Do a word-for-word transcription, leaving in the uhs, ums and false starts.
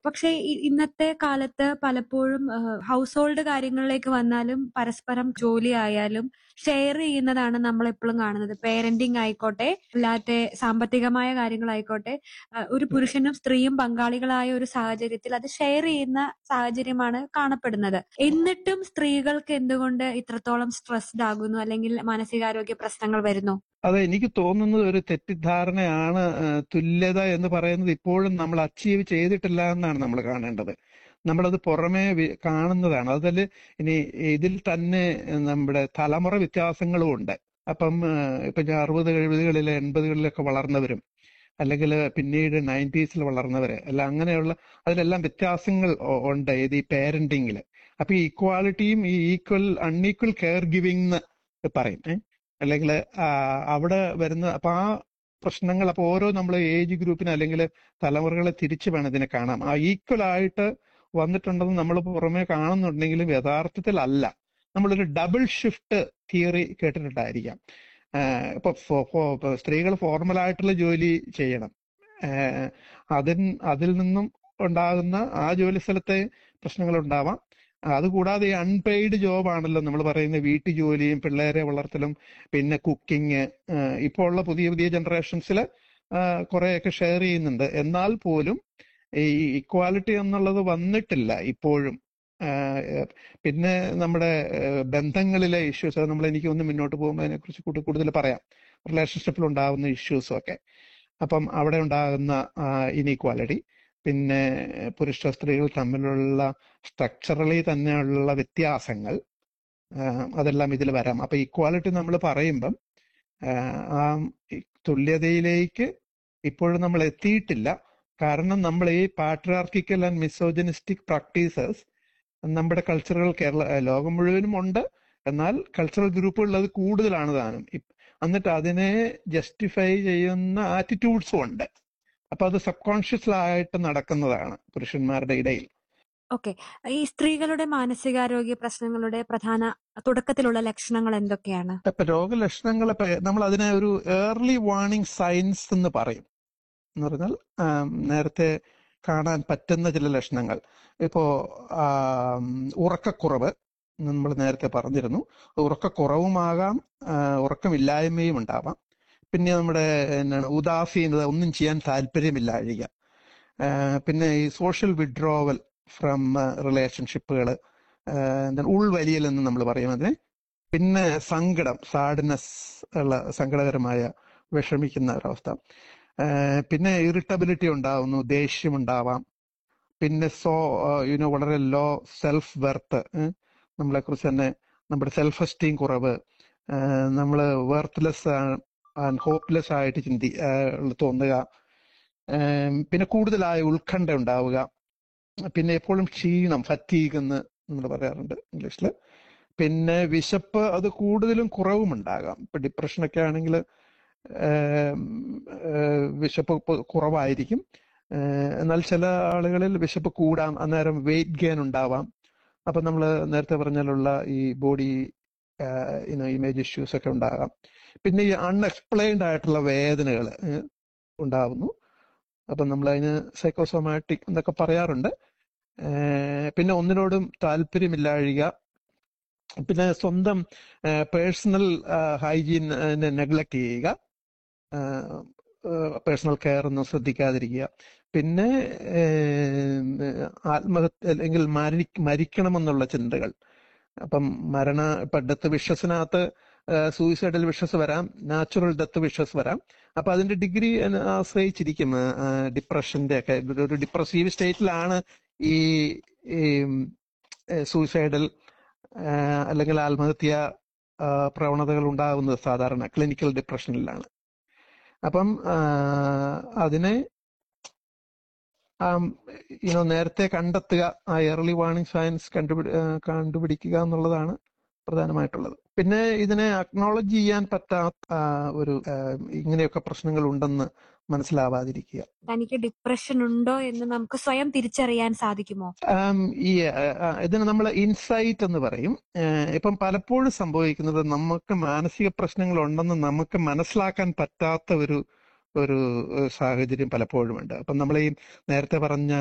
പക്ഷേ ഇ ഇന്നത്തെ കാലത്ത് പലപ്പോഴും ഏഹ് ഹൗസ് ഹോൾഡ് കാര്യങ്ങളിലേക്ക് വന്നാലും പരസ്പരം ജോലി ആയാലും ഷെയർ ചെയ്യുന്നതാണ് നമ്മളെപ്പളും കാണുന്നത്. പേരന്റിംഗ് ആയിക്കോട്ടെ, അല്ലാത്തെ സാമ്പത്തികമായ കാര്യങ്ങളായിക്കോട്ടെ, അഹ് ഒരു പുരുഷനും സ്ത്രീയും പങ്കാളികളായ ഒരു സാഹചര്യത്തിൽ അത് ഷെയർ ചെയ്യുന്ന സാഹചര്യമാണ് കാണപ്പെടുന്നത്. എന്നിട്ടും സ്ത്രീകൾക്ക് എന്തുകൊണ്ട് ഇത്രത്തോളം സ്ട്രെസ്ഡ് ആകുന്നു അല്ലെങ്കിൽ മാനസികാരോഗ്യ പ്രശ്നങ്ങൾ വരുന്നു? അതെ, എനിക്ക് തോന്നുന്നത് ഒരു തെറ്റിദ്ധാരണയാണ്. ഏഹ് തുല്യത എന്ന് പറയുന്നത് ഇപ്പോഴും നമ്മൾ അച്ചീവ് ചെയ്തിട്ടില്ല എന്നാണ് നമ്മൾ കാണേണ്ടത്. നമ്മളത് പുറമേ വി- കാണുന്നതാണ്. അതിൽ ഇനി ഇതിൽ തന്നെ നമ്മുടെ തലമുറ വ്യത്യാസങ്ങളും ഉണ്ട്. അപ്പം ഏഹ് ഇപ്പൊ ഞാൻ അറുപത് എഴുപതുകളിലെ എൺപതുകളിലൊക്കെ വളർന്നവരും അല്ലെങ്കിൽ പിന്നീട് നയൻറ്റീസിൽ വളർന്നവര് അല്ല, അങ്ങനെയുള്ള അതിലെല്ലാം വ്യത്യാസങ്ങൾ ഒ- ഉണ്ട് ഇത് ഈ പേരന്റിങ്ങിൽ. അപ്പൊ ഈ ഇക്വാലിറ്റിയും ഈ ഈക്വൽ അൺഈക്വൽ കെയർ ഗിവിംഗ് എന്ന് പറയും. ഏഹ് അല്ലെങ്കിൽ അവിടെ വരുന്ന അപ്പൊ ആ പ്രശ്നങ്ങൾ അപ്പൊ ഓരോ നമ്മൾ ഏജ് ഗ്രൂപ്പിന് അല്ലെങ്കിൽ തലമുറകളെ തിരിച്ചു വേണം ഇതിനെ കാണാം. ആ ഈക്വൽ ആയിട്ട് വന്നിട്ടുണ്ടെന്ന് നമ്മൾ പുറമേ കാണുന്നുണ്ടെങ്കിലും യഥാർത്ഥത്തിൽ അല്ല. നമ്മളൊരു ഡബിൾ ഷിഫ്റ്റ് തിയറി കേട്ടിട്ടുണ്ടായിരിക്കാം. ആഹ് ഇപ്പൊ ഫോ- ഫോ- ഇപ്പൊ സ്ത്രീകൾ ഫോർമലായിട്ടുള്ള ജോലി ചെയ്യണം. ആഹ് അതിൻ അതിൽ നിന്നും ഉണ്ടാകുന്ന ആ ജോലി സ്ഥലത്തെ പ്രശ്നങ്ങൾ ഉണ്ടാവാം. അതുകൂടാതെ ഈ അൺപെയ്ഡ് ജോബ് ആണല്ലോ നമ്മൾ പറയുന്ന വീട്ടു ജോലിയും പിള്ളേരെ വളർത്തലും പിന്നെ കുക്കിംഗ്. ഇപ്പോൾ ഉള്ള പുതിയ പുതിയ ജനറേഷൻസിൽ കുറെയൊക്കെ ഷെയർ ചെയ്യുന്നുണ്ട്. എന്നാൽ പോലും ഈ ഇക്വാലിറ്റി എന്നുള്ളത് വന്നിട്ടില്ല ഇപ്പോഴും. ആഹ് പിന്നെ നമ്മുടെ ഏഹ് ബന്ധങ്ങളിലെ ഇഷ്യൂസ് അത് നമ്മൾ എനിക്ക് ഒന്ന് മുന്നോട്ട് പോകുമ്പോൾ അതിനെക്കുറിച്ച് കൂടുതൽ കൂടുതൽ പറയാം. റിലേഷൻഷിപ്പിൽ ഉണ്ടാകുന്ന ഇഷ്യൂസും ഒക്കെ. അപ്പം അവിടെ ഉണ്ടാകുന്ന ഇനീക്വാലിറ്റി, പിന്നെ പുരുഷ സ്ത്രീകൾ തമ്മിലുള്ള സ്ട്രക്ചറലി തന്നെയുള്ള വ്യത്യാസങ്ങൾ, ആഹ് അതെല്ലാം ഇതിൽ വരാം. അപ്പൊ ഇക്വാലിറ്റി നമ്മൾ പറയുമ്പം ആഹ് ആ ഈ തുല്യതയിലേക്ക് ഇപ്പോഴും നമ്മൾ എത്തിയിട്ടില്ല. കാരണം നമ്മൾ ഈ പാട്രിയാർക്കിക്കൽ ആൻഡ് മിസോജനിസ്റ്റിക് പ്രാക്ടീസസ് നമ്മുടെ കൾച്ചറുകൾ കേരള ലോകം മുഴുവനും ഉണ്ട്. എന്നാൽ കൾച്ചറൽ ഗ്രൂപ്പുകളിൽ അത് കൂടുതലാണ് താനും. ഇപ്- എന്നിട്ട് അതിനെ ജസ്റ്റിഫൈ ചെയ്യുന്ന ആറ്റിറ്റ്യൂഡ്സും ഉണ്ട്. അപ്പൊ അത് സബ് കോൺഷ്യസ് ആയിട്ട് നടക്കുന്നതാണ് പുരുഷന്മാരുടെ ഇടയിൽ. ഓക്കെ. ഈ സ്ത്രീകളുടെ മാനസികാരോഗ്യ പ്രശ്നങ്ങളുടെ പ്രധാന തുടക്കത്തിലുള്ള ലക്ഷണങ്ങൾ എന്തൊക്കെയാണ്? ഇപ്പൊ രോഗലക്ഷണങ്ങൾ ഇപ്പൊ നമ്മൾ അതിനെ ഒരു ഏർലി വാർണിംഗ് സയൻസ് എന്ന് പറയും. എന്ന് പറഞ്ഞാൽ ആം, നേരത്തെ കാണാൻ പറ്റുന്ന ചില ലക്ഷണങ്ങൾ. ഇപ്പോ ആം, ഉറക്കക്കുറവ് നമ്മൾ നേരത്തെ പറഞ്ഞിരുന്നു. ഉറക്കക്കുറവുമാകാം, ആ, ഉറക്കമില്ലായ്മയും ഉണ്ടാവാം. പിന്നെ നമ്മുടെ എന്താണ് ഉദാസീനത, ഒന്നും ചെയ്യാൻ താല്പര്യമില്ലാഴിക. ആ, പിന്നെ ഈ സോഷ്യൽ വിഡ്രോവൽ ഫ്രം റിലേഷൻഷിപ്പുകൾ, എന്താണ് ഉൾവലിയൽ എന്ന് നമ്മൾ പറയും അതിനെ. പിന്നെ സങ്കടം, സാഡ്നെസ് ഉള്ള സങ്കടകരമായ വിഷമിക്കുന്ന ഒരവസ്ഥ. ഏഹ് പിന്നെ ഇറിറ്റബിലിറ്റി ഉണ്ടാവുന്നു, ദേഷ്യമുണ്ടാവാം. പിന്നെ സോ യുനോ വളരെ ലോ സെൽഫ് വെർത്ത്, നമ്മളെ കുറിച്ച് തന്നെ നമ്മുടെ സെൽഫ് എസ്റ്റീം കുറവ്, നമ്മൾ വെർത്ത്ലെസ് ആൻഡ് ഹോപ്പ്ലെസ് ആയിട്ട് ചിന്തി ആഹ് തോന്നുക. ഏഹ് പിന്നെ കൂടുതലായ ഉത്കണ്ഠ ഉണ്ടാവുക. പിന്നെ എപ്പോഴും ക്ഷീണം, ഫറ്റീഗ് എന്ന് നമ്മൾ പറയാറുണ്ട് ഇംഗ്ലീഷിൽ. പിന്നെ വിശപ്പ്, അത് കൂടുതലും കുറവും ഉണ്ടാകാം. ഇപ്പൊ ഡിപ്രഷനൊക്കെ ആണെങ്കിൽ വിശപ്പ് പൊ- കുറവായിരിക്കും. ഏഹ് എന്നാൽ ചില ആളുകളിൽ വിശപ്പ് കൂടാം, അന്നേരം വെയിറ്റ് ഗെയിൻ ഉണ്ടാവാം. അപ്പൊ നമ്മൾ നേരത്തെ പറഞ്ഞാലുള്ള ഈ ബോഡി ഇനോ ഇമേജ് ഇഷ്യൂസ് ഒക്കെ ഉണ്ടാകാം. പിന്നെ ഈ അൺഎക്സ്പ്ലെയിൻഡ് ആയിട്ടുള്ള വേദനകൾ ഉണ്ടാവുന്നു. അപ്പം നമ്മൾ അതിന് സൈക്കോസൊമാറ്റിക് എന്നൊക്കെ പറയാറുണ്ട്. ഏഹ് പിന്നെ ഒന്നിനോടും താല്പര്യമില്ലാഴിക. പിന്നെ സ്വന്തം പേഴ്സണൽ ഹൈജീൻ നെഗ്ലക്ട് ചെയ്യുക, പേഴ്സണൽ കെയർ ഒന്നും ശ്രദ്ധിക്കാതിരിക്കുക. പിന്നെ ഏഹ് ആത്മഹത്യ അല്ലെങ്കിൽ മരി മരിക്കണമെന്നുള്ള ചിന്തകൾ. അപ്പം മരണ ഇപ്പൊ ഡെത്ത് വിഷസിനകത്ത് സൂയിസൈഡൽ വിഷസ് വരാം, നാച്ചുറൽ ഡെത്ത് വിഷസ് വരാം. അപ്പൊ അതിന്റെ ഡിഗ്രി ആശ്രയിച്ചിരിക്കും. ഡിപ്രഷന്റെ ഒക്കെ ഒരു ഡിപ്രസീവ് സ്റ്റേറ്റിലാണ് ഈ സൂയിസൈഡൽ അല്ലെങ്കിൽ ആത്മഹത്യ ആ, പ്രവണതകൾ ഉണ്ടാകുന്നത് സാധാരണ ക്ലിനിക്കൽ ഡിപ്രഷനിലാണ്. അപ്പം ആ, അതിനെ യുനോ നേരത്തെ കണ്ടെത്തുക, ആ ഏർലി വാർണിംഗ് സയൻസ് കണ്ടുപിടി ആ, കണ്ടുപിടിക്കുക എന്നുള്ളതാണ് പ്രധാനമായിട്ടുള്ളത്. പിന്നെ ഇതിനെ അക്നോളജ് ചെയ്യാൻ പറ്റാത്ത ആ, ഒരു ആ, ഇങ്ങനെയൊക്കെ പ്രശ്നങ്ങൾ ഉണ്ടെന്ന് മനസ്സിലാവാതിരിക്കുക. തനിക്ക് ഡിപ്രഷൻ ഉണ്ടോ എന്ന് നമുക്ക് സ്വയം തിരിച്ചറിയാൻ സാധിക്കുമോ? ആം, ഈ ആ, ആ, ഇതിന് നമ്മൾ ഇൻസൈറ്റ് എന്ന് പറയും. ഏഹ് ഇപ്പം പലപ്പോഴും സംഭവിക്കുന്നത് നമുക്ക് മാനസിക പ്രശ്നങ്ങൾ ഉണ്ടെന്ന് നമുക്ക് മനസ്സിലാക്കാൻ പറ്റാത്ത ഒരു ഒരു ഏഹ് സാഹചര്യം പലപ്പോഴും ഉണ്ട്. അപ്പം നമ്മൾ ഈ നേരത്തെ പറഞ്ഞ